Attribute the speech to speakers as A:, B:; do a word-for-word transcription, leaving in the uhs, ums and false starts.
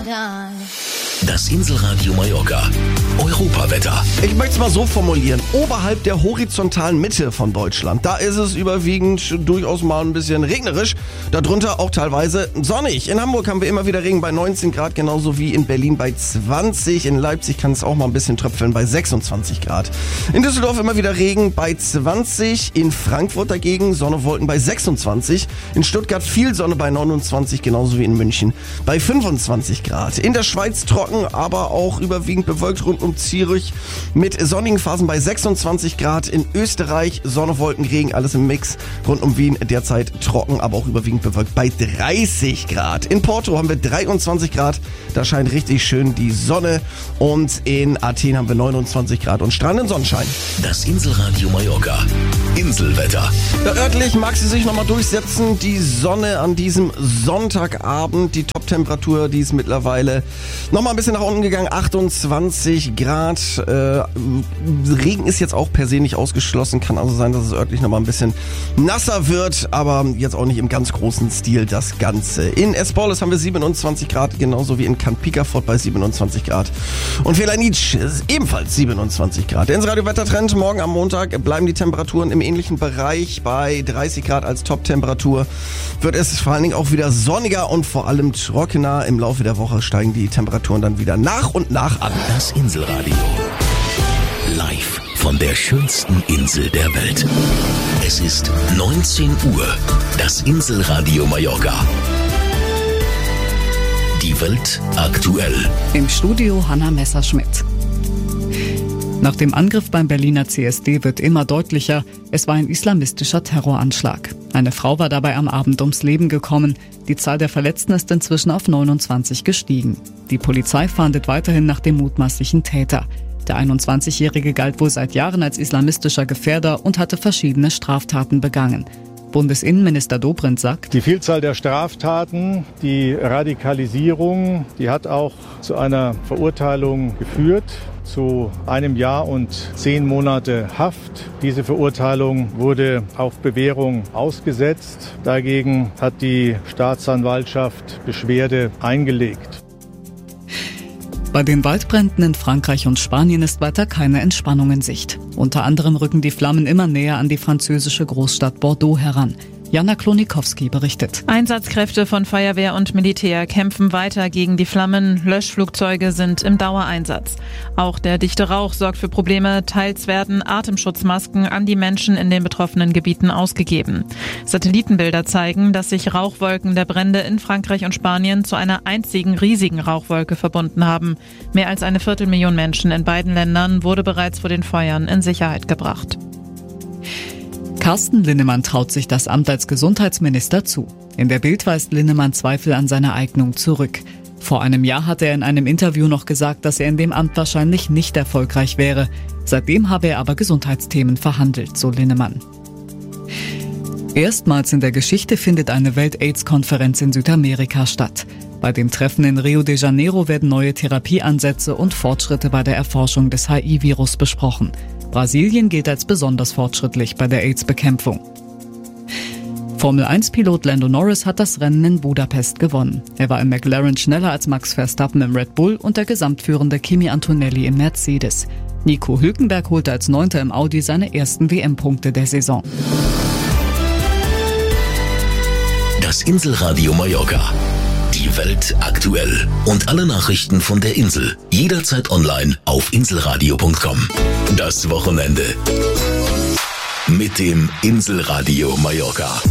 A: Das Inselradio Mallorca. Europawetter.
B: Ich möchte es mal so formulieren. Oberhalb der horizontalen Mitte von Deutschland, da ist es überwiegend durchaus mal ein bisschen regnerisch. Darunter auch teilweise sonnig. In Hamburg haben wir immer wieder Regen bei neunzehn Grad, genauso wie in Berlin bei zwanzig. In Leipzig kann es auch mal ein bisschen tröpfeln bei sechsundzwanzig Grad. In Düsseldorf immer wieder Regen bei zwanzig. In Frankfurt dagegen Sonne, Wolken bei sechsundzwanzig. In Stuttgart viel Sonne bei neunundzwanzig, genauso wie in München bei fünfundzwanzig Grad. In der Schweiz trocken, aber auch überwiegend bewölkt rund um Zürich mit sonnigen Phasen bei sechsundzwanzig Grad. In Österreich Sonne, Wolken, Regen, alles im Mix. Rund um Wien derzeit trocken, aber auch überwiegend bewölkt bei dreißig Grad. In Porto haben wir dreiundzwanzig Grad, da scheint richtig schön die Sonne. Und in Athen haben wir neunundzwanzig Grad und strahlenden Sonnenschein.
A: Das Inselradio Mallorca. Inselwetter.
B: Ja, örtlich mag sie sich nochmal durchsetzen. Die Sonne an diesem Sonntagabend. Die Top-Temperatur, die ist mittlerweile nochmal ein bisschen nach unten gegangen. achtundzwanzig Grad. Äh, Regen ist jetzt auch per se nicht ausgeschlossen. Kann also sein, dass es örtlich nochmal ein bisschen nasser wird. Aber jetzt auch nicht im ganz großen Stil das Ganze. In Espolles haben wir siebenundzwanzig Grad. Genauso wie in Camp-Picafort bei siebenundzwanzig Grad. Und Felanitsch ist ebenfalls siebenundzwanzig Grad. Ins Radio-Wettertrend. Morgen am Montag bleiben die Temperaturen im ähnlichen Bereich. Bei dreißig Grad als Top-Temperatur wird es vor allen Dingen auch wieder sonniger und vor allem trockener. Im Laufe der Woche steigen die Temperaturen dann wieder nach und nach an.
A: Das Inselradio. Live von der schönsten Insel der Welt. Es ist neunzehn Uhr. Das Inselradio Mallorca. Die Welt aktuell.
C: Im Studio Hanna Messerschmidt. Nach dem Angriff beim Berliner C S D wird immer deutlicher, es war ein islamistischer Terroranschlag. Eine Frau war dabei am Abend ums Leben gekommen. Die Zahl der Verletzten ist inzwischen auf neunundzwanzig gestiegen. Die Polizei fahndet weiterhin nach dem mutmaßlichen Täter. Der einundzwanzigjährige galt wohl seit Jahren als islamistischer Gefährder und hatte verschiedene Straftaten begangen. Bundesinnenminister Dobrindt sagt:
D: Die Vielzahl der Straftaten, die Radikalisierung, die hat auch zu einer Verurteilung geführt, zu einem Jahr und zehn Monate Haft. Diese Verurteilung wurde auf Bewährung ausgesetzt. Dagegen hat die Staatsanwaltschaft Beschwerde eingelegt.
C: Bei den Waldbränden in Frankreich und Spanien ist weiter keine Entspannung in Sicht. Unter anderem rücken die Flammen immer näher an die französische Großstadt Bordeaux heran. Jana Klonikowski berichtet.
E: Einsatzkräfte von Feuerwehr und Militär kämpfen weiter gegen die Flammen. Löschflugzeuge sind im Dauereinsatz. Auch der dichte Rauch sorgt für Probleme. Teils werden Atemschutzmasken an die Menschen in den betroffenen Gebieten ausgegeben. Satellitenbilder zeigen, dass sich Rauchwolken der Brände in Frankreich und Spanien zu einer einzigen riesigen Rauchwolke verbunden haben. Mehr als eine Viertelmillion Menschen in beiden Ländern wurde bereits vor den Feuern in Sicherheit gebracht.
C: Carsten Linnemann traut sich das Amt als Gesundheitsminister zu. In der Bild weist Linnemann Zweifel an seiner Eignung zurück. Vor einem Jahr hatte er in einem Interview noch gesagt, dass er in dem Amt wahrscheinlich nicht erfolgreich wäre. Seitdem habe er aber Gesundheitsthemen verhandelt, so Linnemann. Erstmals in der Geschichte findet eine Welt-Aids-Konferenz in Südamerika statt. Bei dem Treffen in Rio de Janeiro werden neue Therapieansätze und Fortschritte bei der Erforschung des H I-Virus besprochen. Brasilien gilt als besonders fortschrittlich bei der AIDS-Bekämpfung. Formel eins Pilot Lando Norris hat das Rennen in Budapest gewonnen. Er war im McLaren schneller als Max Verstappen im Red Bull und der gesamtführende Kimi Antonelli im Mercedes. Nico Hülkenberg holte als Neunter im Audi seine ersten W M-Punkte der Saison.
A: Das Inselradio Mallorca. Die Welt aktuell. Und alle Nachrichten von der Insel. Jederzeit online auf inselradio punkt com. Das Wochenende. Mit dem Inselradio Mallorca.